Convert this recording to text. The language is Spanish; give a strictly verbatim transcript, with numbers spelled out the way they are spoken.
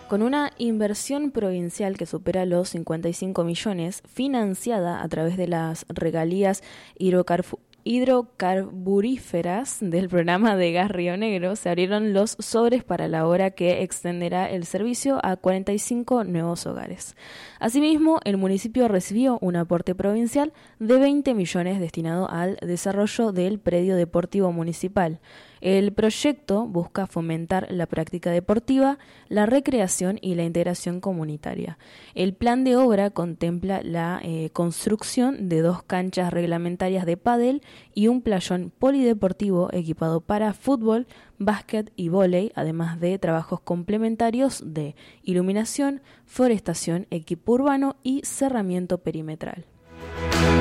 Con una inversión provincial que supera los cincuenta y cinco millones, financiada a través de las regalías hidrocarbu- hidrocarburíferas del programa de Gas Río Negro, se abrieron los sobres para la obra que extenderá el servicio a cuarenta y cinco nuevos hogares. Asimismo, el municipio recibió un aporte provincial de veinte millones destinado al desarrollo del predio deportivo municipal. El proyecto busca fomentar la práctica deportiva, la recreación y la integración comunitaria. El plan de obra contempla la eh, construcción de dos canchas reglamentarias de pádel y un playón polideportivo equipado para fútbol, básquet y vóley, además de trabajos complementarios de iluminación, forestación, equipo urbano y cerramiento perimetral.